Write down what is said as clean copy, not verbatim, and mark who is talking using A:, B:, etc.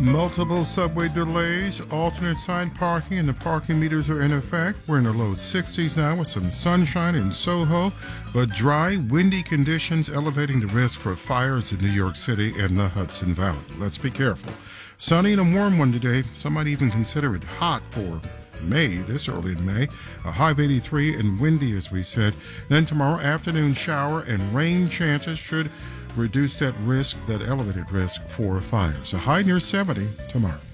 A: Multiple subway delays, alternate side parking, and the parking meters are in effect. We're in the low 60s now with some sunshine in Soho, but dry, windy conditions elevating the risk for fires in New York City and the Hudson Valley. Let's be careful. Sunny and a warm one today. Some might even consider it hot for May, this early in May. A high of 83 and windy, as we said. Then tomorrow afternoon, shower and rain chances should reduce that elevated risk for fires. A high near 70 tomorrow.